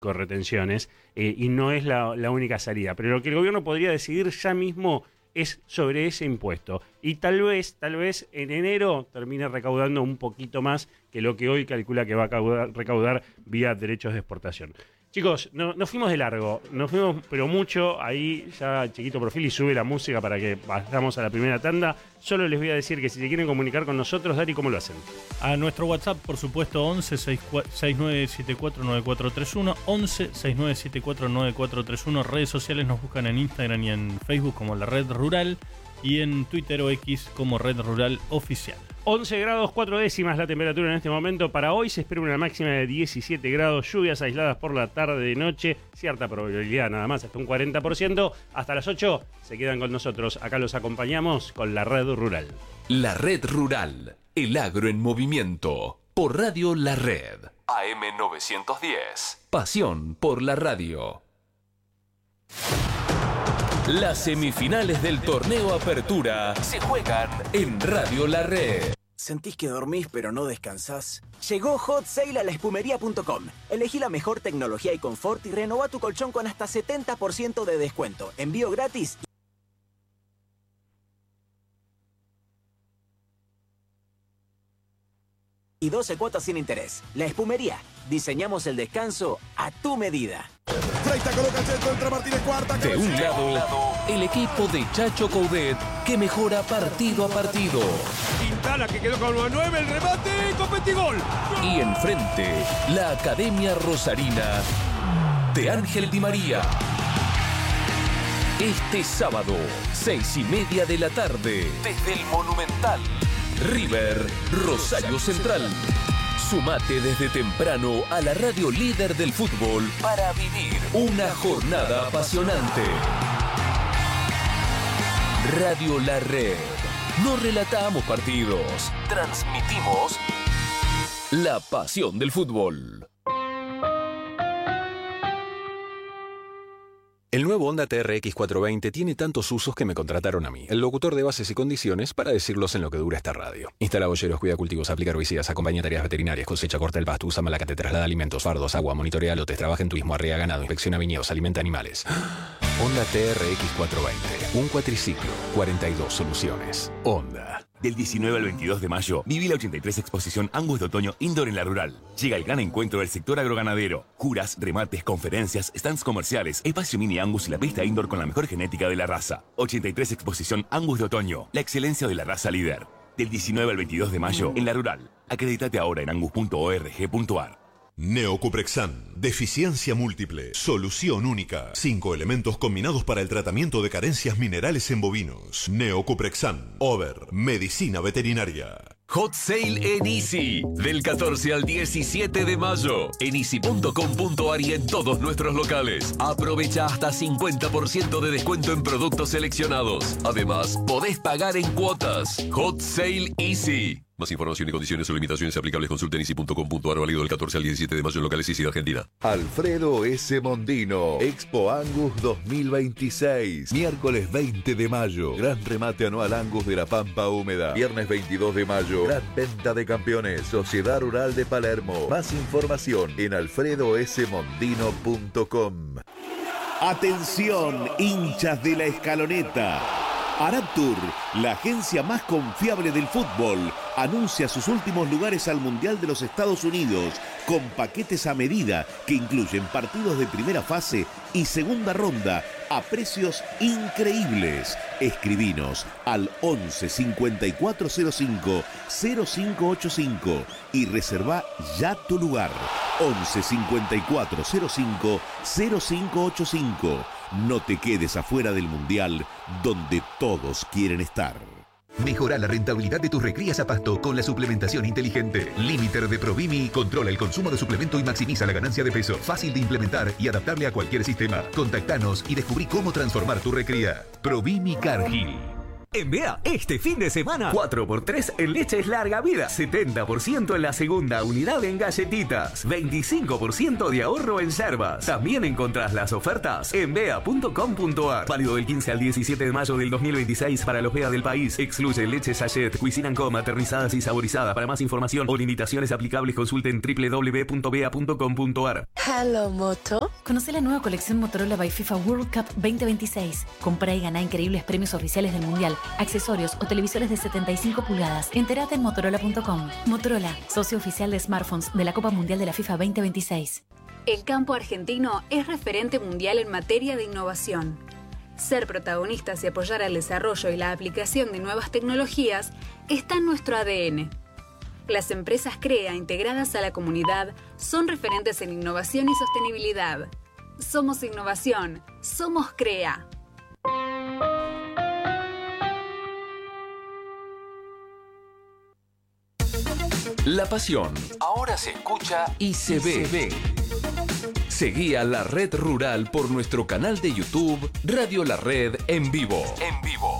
con retenciones, y no es la única salida. Pero lo que el gobierno podría decidir ya mismo es sobre ese impuesto. Y tal vez en enero termine recaudando un poquito más que lo que hoy calcula que va a recaudar vía derechos de exportación. Chicos, nos fuimos de largo, nos fuimos pero mucho, ahí ya Chiquito Profili sube la música para que pasamos a la primera tanda. Solo les voy a decir que si se quieren comunicar con nosotros, Dari, ¿cómo lo hacen? A nuestro WhatsApp, por supuesto, 11 6974 9431, 11 6974 9431. Redes sociales nos buscan en Instagram y en Facebook como La Red Rural y en Twitter o X como Red Rural Oficial. 11 grados 4 décimas la temperatura en este momento. Para hoy se espera una máxima de 17 grados, lluvias aisladas por la tarde y noche, cierta probabilidad nada más, hasta un 40%. Hasta las 8 se quedan con nosotros. Acá los acompañamos con La Red Rural. La Red Rural, el agro en movimiento. Por Radio La Red. AM 910. Pasión por la radio. Las semifinales del torneo Apertura se juegan en Radio La Red. ¿Sentís que dormís pero no descansás? Llegó Hot Sale a laespumería.com. Elegí la mejor tecnología y confort y renová tu colchón con hasta 70% de descuento. Envío gratis y 12 cuotas sin interés. La Espumería. Diseñamos el descanso a tu medida. Freita coloca el centro, entra Martínez, cuarta. De un lado, el equipo de Chacho Coudet, que mejora partido a partido. Quintana, que quedó con 9, el remate, competigol. Y enfrente, la Academia Rosarina de Ángel Di María. Este sábado, 6:30 de la tarde, desde el Monumental. River, Rosario Central. Sumate desde temprano a la radio líder del fútbol para vivir una jornada apasionante. Radio La Red. No relatamos partidos, transmitimos la pasión del fútbol. El nuevo Honda TRX 420 tiene tantos usos que me contrataron a mí, el locutor de bases y condiciones, para decirlos en lo que dura esta radio. Instala bolleros, cuida cultivos, aplica herbicidas, acompaña tareas veterinarias, cosecha, corta el pasto, usa malacate, traslada alimentos, fardos, agua, monitorea lotes, trabaja en turismo, arrea ganado, inspecciona viñedos, alimenta animales. Honda TRX 420, un cuatriciclo, 42 soluciones. Honda. Del 19 al 22 de mayo, viví la 83 Exposición Angus de Otoño Indoor en La Rural. Llega el gran encuentro del sector agroganadero. Juras, remates, conferencias, stands comerciales, espacio mini Angus y la pista indoor con la mejor genética de la raza. 83 Exposición Angus de Otoño, la excelencia de la raza líder. Del 19 al 22 de mayo, en La Rural. Acreditate ahora en angus.org.ar. Neocuprexan, deficiencia múltiple, solución única. 5 elementos combinados para el tratamiento de carencias minerales en bovinos. Neocuprexan, Over, medicina veterinaria. Hot Sale en Easy, del 14 al 17 de mayo, en easy.com.ar y en todos nuestros locales. Aprovecha hasta 50% de descuento en productos seleccionados. Además, podés pagar en cuotas. Hot Sale Easy. Más información y condiciones o limitaciones aplicables consulta en easy.com.ar, válido del 14 al 17 de mayo en locales Easy de Argentina. Alfredo S. Mondino, Expo Angus 2026. Miércoles 20 de mayo, gran remate anual Angus de la Pampa Húmeda. Viernes 22 de mayo, gran venta de campeones, Sociedad Rural de Palermo. Más información en alfredosmondino.com. Atención, hinchas de la Escaloneta. Araptur, la agencia más confiable del fútbol, anuncia sus últimos lugares al Mundial de los Estados Unidos con paquetes a medida que incluyen partidos de primera fase y segunda ronda a precios increíbles. Escribinos al 11 5405 0585 y reserva ya tu lugar. 11 5405 0585. No te quedes afuera del Mundial, donde todos quieren estar. Mejora la rentabilidad de tus recrías a pasto con la suplementación inteligente. Limiter de Provimi controla el consumo de suplemento y maximiza la ganancia de peso. Fácil de implementar y adaptable a cualquier sistema. Contactanos y descubrí cómo transformar tu recría. Provimi Cargill. En Bea, este fin de semana, 4x3 en leches larga vida, 70% en la segunda unidad en galletitas, 25% de ahorro en yerbas. También encontrás las ofertas en bea.com.ar. Válido del 15 al 17 de mayo del 2026 para los Bea del país. Excluye leche sachet, Cuisine & Co, maternizadas y saborizadas. Para más información o limitaciones aplicables consulten www.bea.com.ar. Hello, Moto. Conoce la nueva colección Motorola by FIFA World Cup 2026. Compra y gana increíbles premios oficiales del Mundial, accesorios o televisores de 75 pulgadas. Entérate en Motorola.com. Motorola, socio oficial de smartphones de la Copa Mundial de la FIFA 2026. El campo argentino es referente mundial en materia de innovación. Ser protagonistas y apoyar al desarrollo y la aplicación de nuevas tecnologías está en nuestro ADN. Las empresas CREA integradas a la comunidad son referentes en innovación y sostenibilidad. Somos innovación, somos CREA. La pasión ahora se escucha y se ve. Seguí a La Red Rural por nuestro canal de YouTube Radio La Red en vivo.